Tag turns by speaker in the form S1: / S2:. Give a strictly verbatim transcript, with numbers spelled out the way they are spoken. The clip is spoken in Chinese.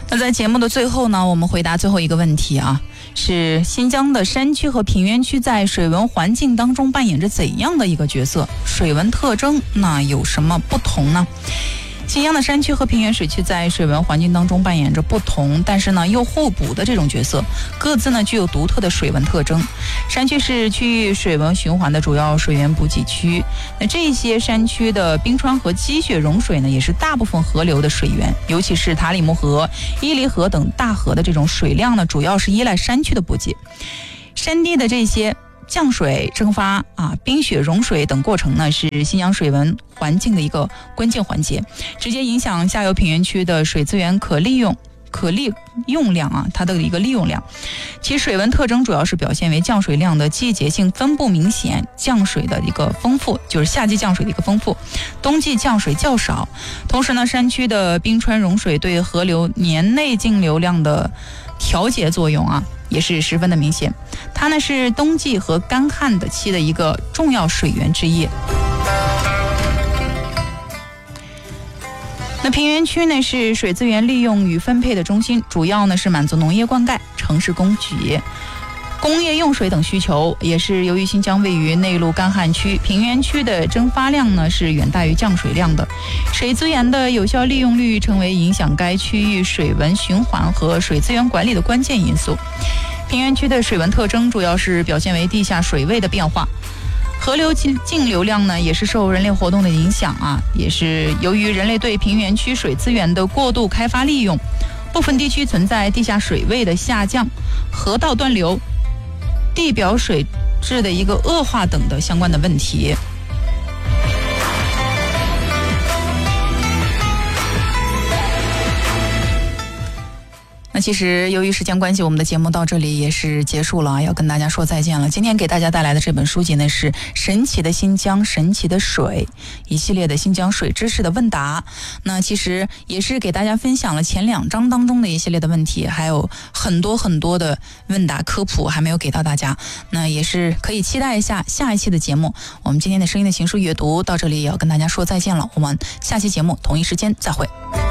S1: 那在节目的最后呢，我们回答最后一个问题啊，是新疆的山区和平原区在水文环境当中扮演着怎样的一个角色？水文特征那有什么不同呢？新疆的山区和平原水区在水文环境当中扮演着不同，但是呢又互补的这种角色，各自呢具有独特的水文特征。山区是区域水文循环的主要水源补给区，那这些山区的冰川和积雪融水呢，也是大部分河流的水源，尤其是塔里木河、伊犁河等大河的这种水量呢，主要是依赖山区的补给。山地的这些降水、蒸发啊、冰雪融水等过程呢，是新疆水文环境的一个关键环节，直接影响下游平原区的水资源可利用、可利用量啊，它的一个利用量。其水文特征主要是表现为降水量的季节性分布明显，降水的一个丰富，就是夏季降水的一个丰富，冬季降水较少。同时呢，山区的冰川融水对河流年内径流量的调节作用啊，也是十分的明显。它呢是冬季和干旱的期的一个重要水源之一。那平原区呢是水资源利用与分配的中心，主要呢是满足农业灌溉、城市供给、工业用水等需求，也是由于新疆位于内陆干旱区，平原区的蒸发量呢是远大于降水量的，水资源的有效利用率成为影响该区域水文循环和水资源管理的关键因素。平原区的水文特征主要是表现为地下水位的变化，河流径流量呢也是受人类活动的影响啊，也是由于人类对平原区水资源的过度开发利用，部分地区存在地下水位的下降、河道断流、地表水质的一个恶化等的相关的问题。那其实由于时间关系，我们的节目到这里也是结束了，要跟大家说再见了。今天给大家带来的这本书籍呢是《神奇的新疆，神奇的水》，一系列的新疆水知识的问答。那其实也是给大家分享了前两章当中的一系列的问题，还有很多很多的问答科普还没有给到大家。那也是可以期待一下下一期的节目。我们今天的声音的情书阅读到这里也要跟大家说再见了，我们下期节目同一时间再会。